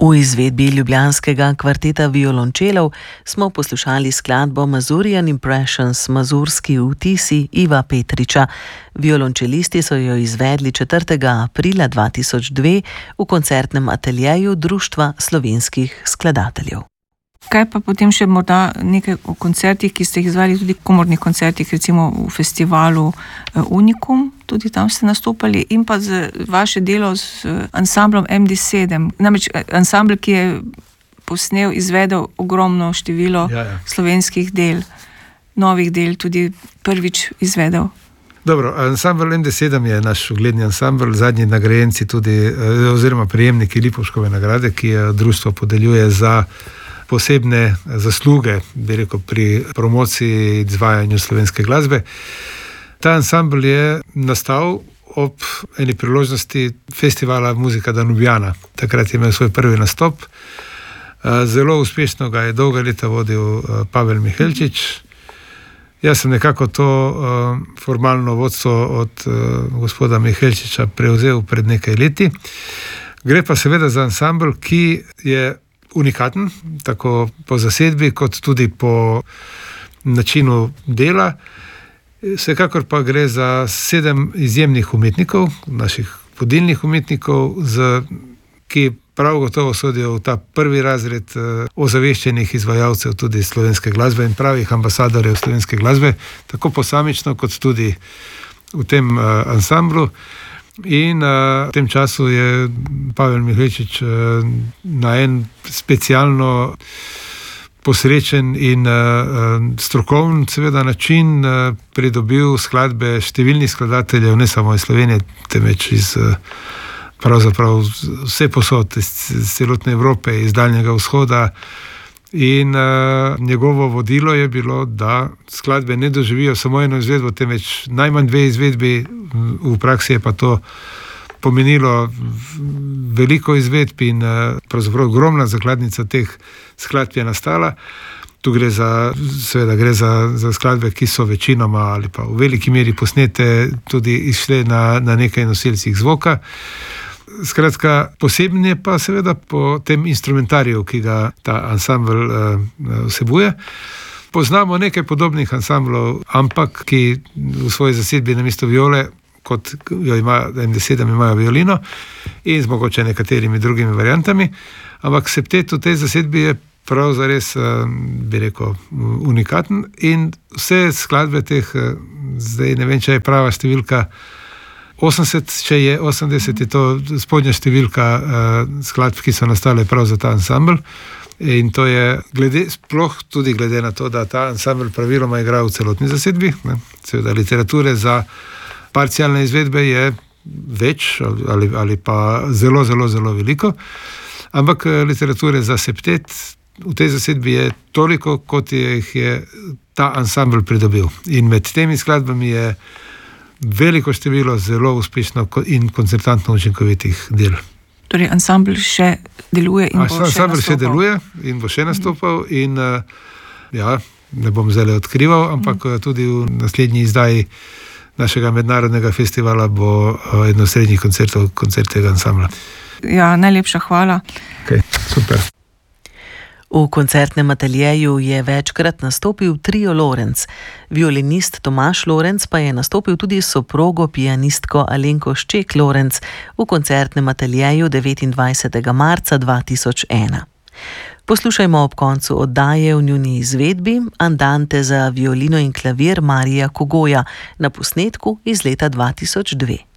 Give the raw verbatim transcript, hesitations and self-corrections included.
V izvedbi ljubljanskega kvarteta violončelov smo poslušali skladbo Mazurian Impressions, mazurski vtisi Iva Petriča. Violončelisti so jo izvedli četrtega aprila dva tisoč dve v koncertnem ateljeju Društva slovenskih skladateljev. Kaj pa potem še morda nekaj o koncertih, ki ste jih izvali, tudi komornih koncertih, recimo v festivalu Unikum, tudi tam ste nastopali, in pa z vaše delo z ansamblom M D sedem. Namreč ansambl, ki je posnel, izvedel ogromno število ja, ja. slovenskih del, novih del, tudi prvič izvedel. Dobro, ansambl M D sedem je naš ugledni ansambl, zadnji nagrajenci tudi, oziroma prejemniki Lipovškove nagrade, ki jo društvo podeljuje za posebne zasluge, bi rekel, pri promociji in izvajanju slovenske glasbe. Ta ansambl je nastal ob eni priložnosti festivala Muzika Danubjana. Takrat je imel svoj prvi nastop. Zelo uspešno ga je dolga leta vodil Pavel Mihelčič. Jaz sem nekako to formalno vodstvo od gospoda Mihelčiča prevzel pred nekaj leti. Gre pa seveda za ansambl, ki je unikaten, tako po zasedbi, kot tudi po načinu dela. Vsekakor pa gre za sedem izjemnih umetnikov, naših vodilnih umetnikov, z, ki prav gotovo sodijo v ta prvi razred ozaveščenih izvajalcev tudi slovenske glasbe in pravih ambasadorjev slovenske glasbe, tako posamično, kot tudi v tem uh, ansamblu. In uh, v tem času je Pavel Mihelčič uh, na en specialno posrečen in uh, strokoven seveda način uh, pridobil skladbe številnih skladateljev, ne samo iz Slovenije, temveč iz uh, pravzaprav vse posod, iz celotne Evrope, iz Daljnjega vzhoda. In uh, njegovo vodilo je bilo, da skladbe ne doživijo samo eno izvedbo, temveč najmanj dve izvedbi, v praksi je pa to pomenilo veliko izvedb in uh, pravzaprav ogromna zakladnica teh skladb je nastala. Tu gre za, seveda gre za, za skladbe, ki so večinoma ali pa v veliki meri posnete, tudi izšle na, na nekaj nosilcih zvoka. Skratka, posebno je pa seveda po tem instrumentariju, ki ga ta ansambl uh, vsebuje. Poznamo nekaj podobnih ansamblov, ampak ki v svoji zasedbi namesto viole, kot jo ima M D sedem, imajo violino in z mogoče nekaterimi drugimi variantami. Ampak septet v tej zasedbi je prav zares, uh, bi rekel, unikaten in vse skladbe teh, uh, zdaj ne vem, če je prava številka, osemdeset, če je osemdeset, je to spodnja številka uh, skladb, ki so nastale prav za ta ansambl. In to je glede, sploh tudi glede na to, da ta ansambl praviloma igra v celotni zasedbi. Ne. Seveda literature za parcialne izvedbe je več ali, ali pa zelo, zelo, zelo veliko. Ampak literature za septet v tej zasedbi je toliko, kot je, je ta ansambl pridobil. In med temi skladbami je veliko število zelo uspešno in koncertantno učinkovitih del. Torej, ansambl še deluje in bo še nastopal. Ansambl še deluje in bo še nastopal in ja, ne bom zdaj odkrival, ampak mm. tudi v naslednji izdaji našega mednarodnega festivala bo eno srednjih koncertov, koncert tega ansambla. Ja, najlepša hvala. Okay, super. V koncertnem ateljeju je večkrat nastopil trio Lorenc. Violinist Tomaž Lorenc pa je nastopil tudi s soprogo pianistko Alenko Šček Lorenc v koncertnem ateljeju devetindvajsetega marca dva tisoč ena. Poslušajmo ob koncu oddaje v njuni izvedbi Andante za violino in klavir Marija Kogoja na posnetku iz leta dva tisoč dve.